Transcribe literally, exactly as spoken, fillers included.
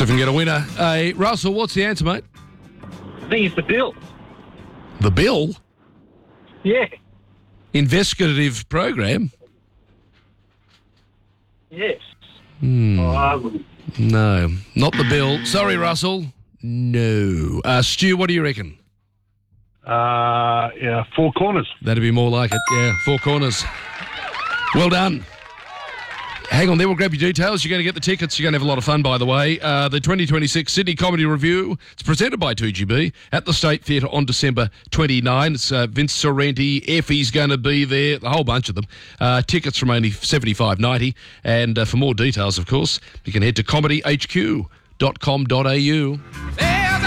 see if we can get a winner. Hey, Russell, what's the answer, mate? I think it's the bill. The Bill? Yeah. Investigative program? Yes. Hmm. Oh, I wouldn't. No, not the Bill. Sorry, Russell. No. Uh, Stu, what do you reckon? Uh, yeah, Four Corners. That'd be more like it. Yeah, Four Corners. Well done. Hang on there, we'll grab your details. You're going to get the tickets. You're going to have a lot of fun, by the way. Uh, the twenty twenty-six Sydney Comedy Review. It's presented by two G B at the State Theatre on December twenty-ninth. It's uh, Vince Sorrenti, Effie's going to be there, a whole bunch of them. Uh, tickets from only seventy-five ninety. And uh, for more details, of course, you can head to comedy h q dot com dot a u.